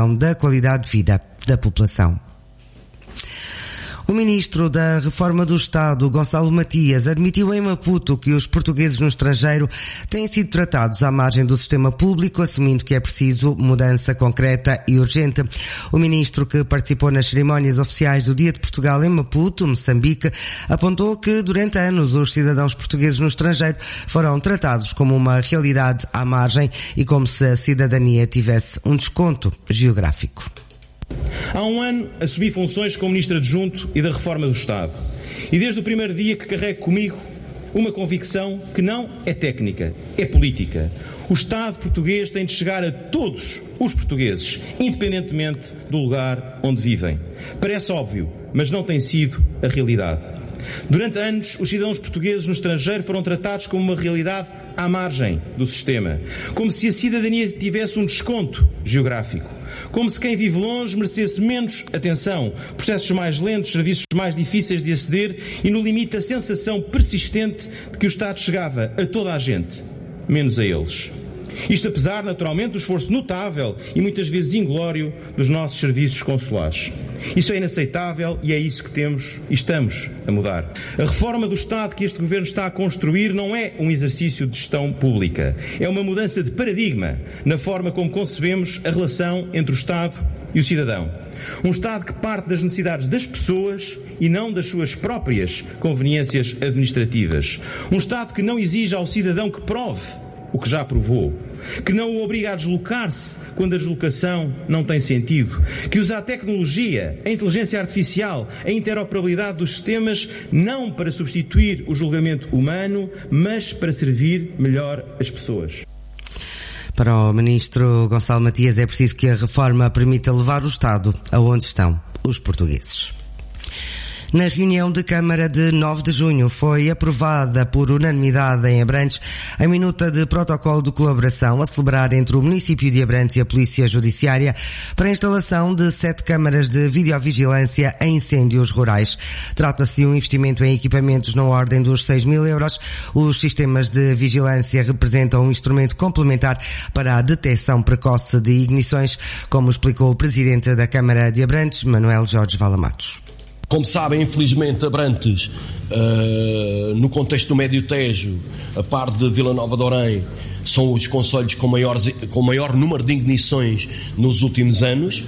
manutenção da qualidade de vida da população. O ministro da Reforma do Estado, Gonçalo Matias, admitiu em Maputo que os portugueses no estrangeiro têm sido tratados à margem do sistema público, assumindo que é preciso mudança concreta e urgente. O ministro, que participou nas cerimónias oficiais do Dia de Portugal em Maputo, Moçambique, apontou que durante anos os cidadãos portugueses no estrangeiro foram tratados como uma realidade à margem e como se a cidadania tivesse um desconto geográfico. Há um ano assumi funções como Ministro Adjunto e da Reforma do Estado. E desde o primeiro dia que carrego comigo uma convicção que não é técnica, é política. O Estado português tem de chegar a todos os portugueses, independentemente do lugar onde vivem. Parece óbvio, mas não tem sido a realidade. Durante anos, os cidadãos portugueses no estrangeiro foram tratados como uma realidade à margem do sistema, como se a cidadania tivesse um desconto geográfico, como se quem vive longe merecesse menos atenção, processos mais lentos, serviços mais difíceis de aceder e, no limite, a sensação persistente de que o Estado chegava a toda a gente, menos a eles. Isto apesar, naturalmente, do esforço notável e muitas vezes inglório dos nossos serviços consulares. Isso é inaceitável e é isso que temos e estamos a mudar. A reforma do Estado que este Governo está a construir não é um exercício de gestão pública. É uma mudança de paradigma na forma como concebemos a relação entre o Estado e o cidadão. Um Estado que parte das necessidades das pessoas e não das suas próprias conveniências administrativas. Um Estado que não exige ao cidadão que prove o que já provou, que não o obriga a deslocar-se quando a deslocação não tem sentido, que usa a tecnologia, a inteligência artificial, a interoperabilidade dos sistemas, não para substituir o julgamento humano, mas para servir melhor as pessoas. Para o ministro Gonçalo Matias, é preciso que a reforma permita levar o Estado aonde estão os portugueses. Na reunião de Câmara de 9 de junho foi aprovada por unanimidade em Abrantes a minuta de protocolo de colaboração a celebrar entre o município de Abrantes e a Polícia Judiciária para a instalação de 7 câmaras de videovigilância em incêndios rurais. Trata-se de um investimento em equipamentos na ordem dos 6.000 euros. Os sistemas de vigilância representam um instrumento complementar para a detecção precoce de ignições, como explicou o Presidente da Câmara de Abrantes, Manuel Jorge Valamatos. Como sabem, infelizmente, Abrantes, no contexto do Médio Tejo, a par de Vila Nova de Orém, são os concelhos com maior número de ignições nos últimos anos,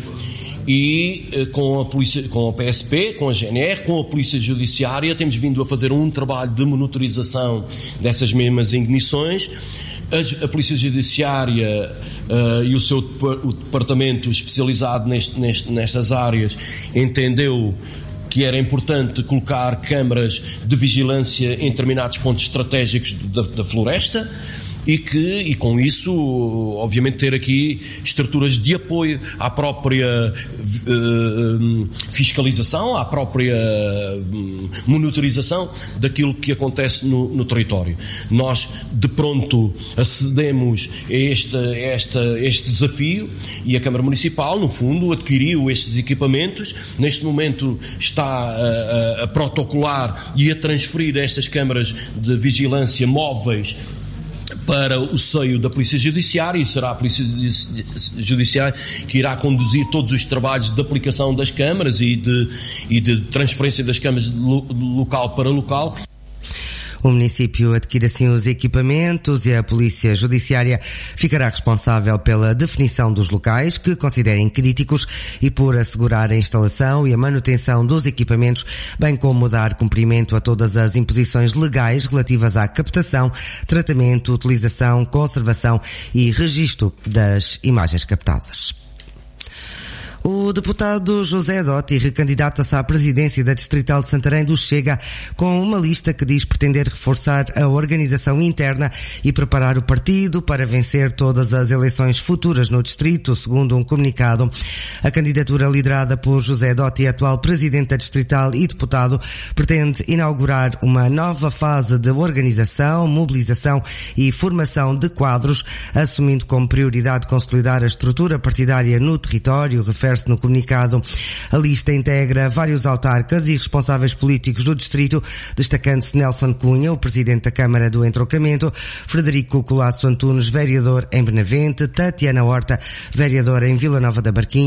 e com a polícia, com a PSP, com a GNR, com a Polícia Judiciária, temos vindo a fazer um trabalho de monitorização dessas mesmas ignições. A Polícia Judiciária e o departamento especializado nestas áreas entendeu que era importante colocar câmaras de vigilância em determinados pontos estratégicos da floresta e com isso, obviamente, ter aqui estruturas de apoio à própria fiscalização, à própria monitorização daquilo que acontece no território. Nós, de pronto, acedemos a este desafio e a Câmara Municipal, no fundo, adquiriu estes equipamentos. Neste momento está a protocolar e a transferir estas câmaras de vigilância móveis para o seio da Polícia Judiciária, e será a Polícia Judiciária que irá conduzir todos os trabalhos de aplicação das câmaras e de transferência das câmaras de local para local. O município adquire assim os equipamentos e a Polícia Judiciária ficará responsável pela definição dos locais que considerem críticos e por assegurar a instalação e a manutenção dos equipamentos, bem como dar cumprimento a todas as imposições legais relativas à captação, tratamento, utilização, conservação e registro das imagens captadas. O deputado José Dotti recandidata-se à presidência da Distrital de Santarém do Chega com uma lista que diz pretender reforçar a organização interna e preparar o partido para vencer todas as eleições futuras no distrito, segundo um comunicado. A candidatura liderada por José Dotti, atual presidente da Distrital e deputado, pretende inaugurar uma nova fase de organização, mobilização e formação de quadros, assumindo como prioridade consolidar a estrutura partidária no território, refere-se no comunicado. A lista integra vários autarcas e responsáveis políticos do distrito, destacando-se Nelson Cunha, o presidente da Câmara do Entroncamento, Frederico Colasso Antunes, vereador em Benavente, Tatiana Horta, vereadora em Vila Nova da Barquinha,